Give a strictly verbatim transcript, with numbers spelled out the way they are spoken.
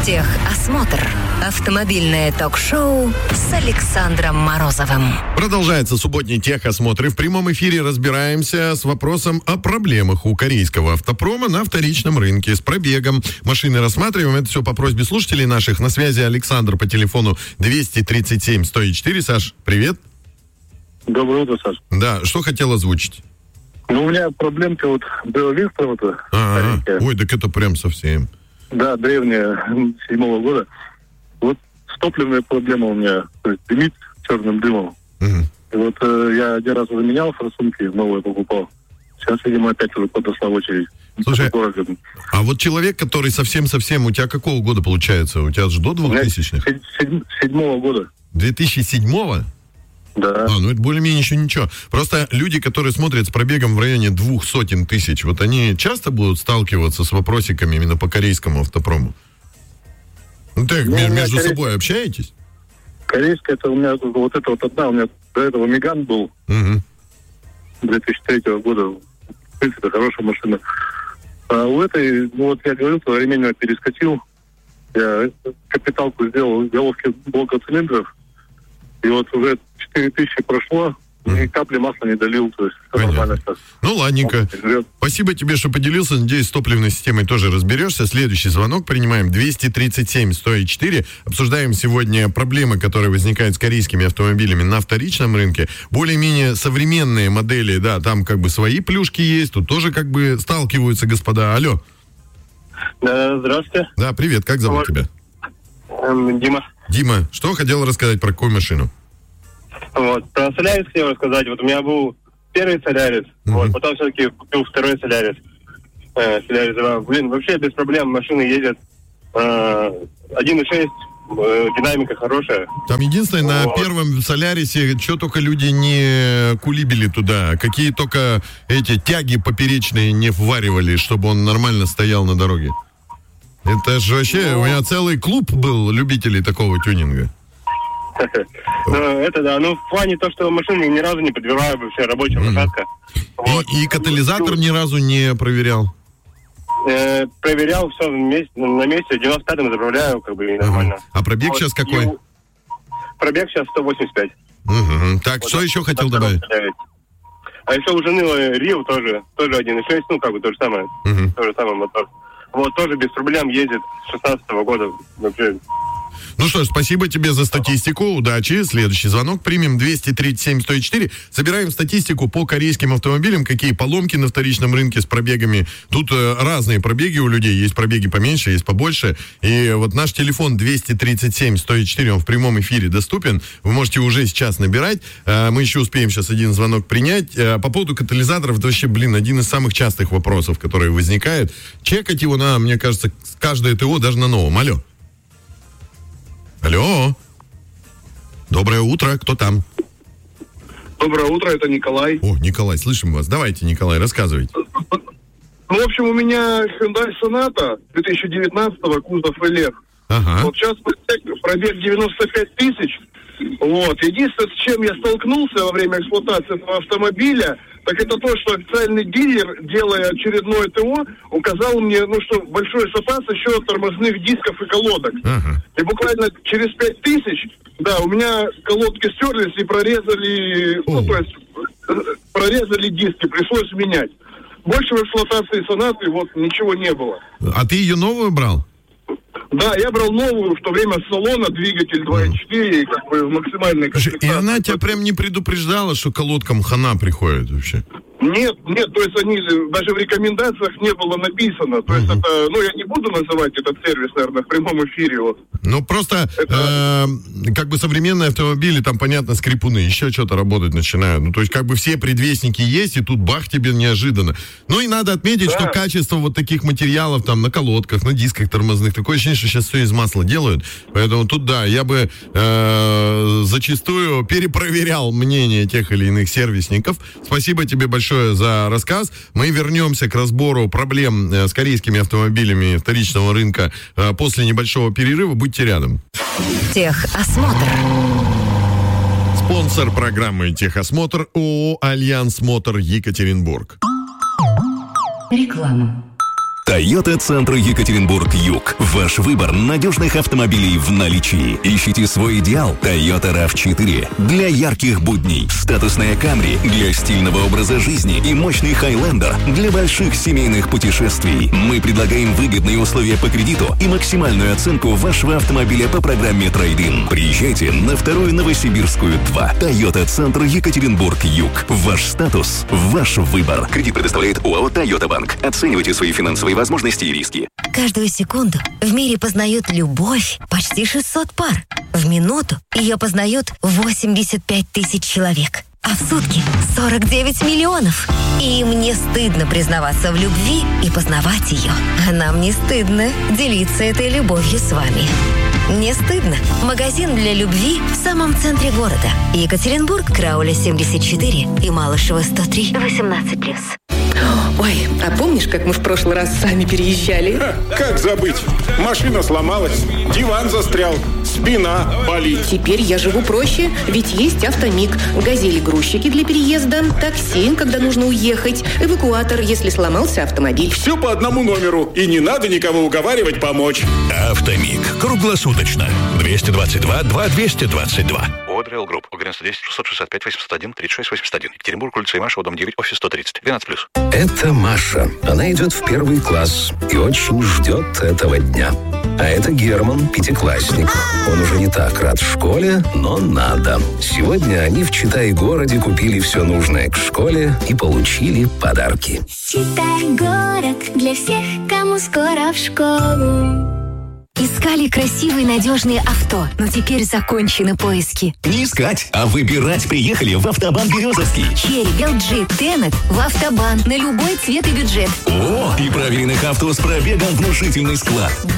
Техосмотр. Автомобильное ток-шоу с Александром Морозовым. Продолжается субботний техосмотр. И в прямом эфире разбираемся с вопросом о проблемах у корейского автопрома на вторичном рынке. С пробегом машины рассматриваем. Это все по просьбе слушателей наших. На связи Александр по телефону двести тридцать семь сто четыре. Саш, привет. Доброе утро, Саш. Да, что хотел озвучить? Ну, у меня проблемка вот была Вистра, вот. А-а-а. Ой, так это прям совсем. Да, древняя, седьмого года. Вот топливная проблема у меня, то есть дымит черным дымом. Угу. И вот э, я один раз заменял форсунки, новые покупал. Сейчас, видимо, опять уже подошла очередь. Слушай, а вот человек, который совсем-совсем, у тебя какого года получается? У тебя же до двухтысячных? Седьмого года. две тысячи седьмого? Да. А, ну это более-менее еще ничего. Просто люди, которые смотрят с пробегом в районе двух сотен тысяч, вот они часто будут сталкиваться с вопросиками именно по корейскому автопрому? Ну так, ну, между между корей... собой общаетесь? Корейская, это у меня вот это вот одна, у меня до этого Меган был. Угу. две тысячи третьего года. В принципе, хорошая машина. А у этой, ну вот я говорил, что ремень перескочил. Я капиталку сделал, головки блока цилиндров. И вот уже четыре тысячи прошло, mm. и капли масла не долил, то есть все нормально сейчас. Ну, ладненько. Вот, спасибо тебе, что поделился. Надеюсь, с топливной системой тоже разберешься. Следующий звонок принимаем. двести тридцать семь сто четыре. Обсуждаем сегодня проблемы, которые возникают с корейскими автомобилями на вторичном рынке. Более-менее современные модели, да, там как бы свои плюшки есть, тут тоже как бы сталкиваются господа. Алло. Да, здравствуйте. Да, привет, как зовут вот. тебя? Эм, Дима. Дима, что хотел рассказать про какую машину? Вот, про Солярис хотел рассказать. Вот у меня был первый Солярис, mm-hmm. вот, потом все-таки купил второй Солярис. Э, Солярис два. Блин, вообще без проблем машины ездят. Э, один и шесть, э, динамика хорошая. Там единственное, вот. На первом Солярисе, что только люди не кулибили туда, какие только эти тяги поперечные не вваривали, чтобы он нормально стоял на дороге. Это же вообще, ну, у меня целый клуб был любителей такого тюнинга. Ну, это да, ну, в плане то, что машину ни разу не подбираю, вообще рабочая посадка. И катализатор ни разу не проверял? Проверял все на месте, в девяносто пятом заправляю, как бы, нормально. А пробег сейчас какой? Пробег сейчас сто восемьдесят пять. Так, что еще хотел добавить? А еще у жены Рио тоже, тоже один и шесть, ну, как бы, то же самое, то же самое мотор. Вот, тоже без проблем ездит с шестнадцатого года вообще. Ну что ж, спасибо тебе за статистику, удачи. Следующий звонок примем. двести тридцать семь сто четыре. Собираем статистику по корейским автомобилям, какие поломки на вторичном рынке с пробегами. Тут э, разные пробеги у людей, есть пробеги поменьше, есть побольше. И вот наш телефон двести тридцать семь сто четыре, он в прямом эфире доступен. Вы можете уже сейчас набирать. Э, мы еще успеем сейчас один звонок принять. Э, по поводу катализаторов, это вообще, блин, один из самых частых вопросов, которые возникают. Чекать его на, мне кажется, каждое ТО, даже на новом. Алло. Алло. Доброе утро. Кто там? Доброе утро, это Николай. О, Николай, слышим вас. Давайте, Николай, рассказывайте. Ну, в общем, у меня Hyundai Sonata две тысячи девятнадцатого, кузов эл эр. Ага. Вот сейчас пробег девяносто пять тысяч. Вот. Единственное, с чем я столкнулся во время эксплуатации этого автомобиля, так это то, что официальный дилер, делая очередное ТО, указал мне, ну, что большой запас еще тормозных дисков и колодок. Ага. И буквально через пять тысяч, да, у меня колодки стерлись и прорезали, ну, то есть прорезали диски, пришлось менять. Больше в эксплуатации Сонаты вот ничего не было. А ты ее новую брал? Да, я брал новую, в то время с салона, двигатель два и четыре, как бы максимальная комплектация. И она тебя прям не предупреждала, что колодкам хана приходит вообще? Нет, нет, то есть они даже в рекомендациях не было написано. То есть uh-huh. это, ну, я не буду называть этот сервис, наверное, в прямом эфире. Вот. Ну, просто, это... э, как бы современные автомобили, там, понятно, скрипуны, еще что-то работать начинают. Ну, то есть, как бы все предвестники есть, и тут бах тебе неожиданно. Ну, и надо отметить, да. что качество вот таких материалов, там, на колодках, на дисках тормозных, такое ощущение, что сейчас все из масла делают. Поэтому тут, да, я бы э, зачастую перепроверял мнение тех или иных сервисников. Спасибо тебе большое за рассказ. Мы вернемся к разбору проблем с корейскими автомобилями вторичного рынка после небольшого перерыва. Будьте рядом. Техосмотр. Спонсор программы «Техосмотр» ООО «Альянс Мотор» Екатеринбург. Реклама. Toyota Центр Екатеринбург-Юг. Ваш выбор надежных автомобилей в наличии. Ищите свой идеал. Toyota рав четыре. Для ярких будней. Статусная Camry для стильного образа жизни. И мощный Highlander для больших семейных путешествий. Мы предлагаем выгодные условия по кредиту и максимальную оценку вашего автомобиля по программе Трейд-ин. Приезжайте на вторую Новосибирскую два. Toyota Центр Екатеринбург-Юг. Ваш статус, ваш выбор. Кредит предоставляет ОАО «Toyota Банк». Оценивайте свои финансовые возможности и риски. Каждую секунду в мире познают любовь почти шестьсот пар. В минуту ее познают восемьдесят пять тысяч человек. А в сутки сорок девять миллионов. И им не стыдно признаваться в любви и познавать ее. А нам не стыдно делиться этой любовью с вами. Не стыдно. Магазин для любви в самом центре города. Екатеринбург, Крауля семьдесят четыре и Малышева сто три. восемнадцать плюс. Ой, а помнишь, как мы в прошлый раз сами переезжали? Ха, как забыть? Машина сломалась, диван застрял, спина болит. Теперь я живу проще, ведь есть Автомиг, газели-грузчики для переезда, такси, когда нужно уехать, эвакуатор, если сломался автомобиль. Все по одному номеру, и не надо никого уговаривать помочь. Автомиг. Круглосуточно. двести двадцать два два двести двадцать два. Одреал Групп. девяносто десять шестьсот шестьдесят пять восемьсот один тридцать шесть восемьдесят один. Екатеринбург, улица Имашева, дом девять, офис сто тридцать. двенадцать плюс. Это Маша. Она идет в первый класс и очень ждет этого дня. А это Герман, пятиклассник. Он уже не так рад в школе, но надо. Сегодня они в Читай-городе купили все нужное к школе и получили подарки. Читай-город для всех, кому скоро в школу. Искали красивые, надежные авто, но теперь закончены поиски. Не искать, а выбирать приехали в Автобан Березовский. Черри, Белджи, Тенет в Автобан на любой цвет и бюджет. О, и проверенных авто с пробегом внушительный склад.